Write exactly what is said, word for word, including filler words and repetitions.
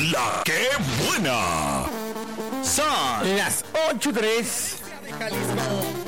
La que buena. Son las ocho y tres. Jalisco.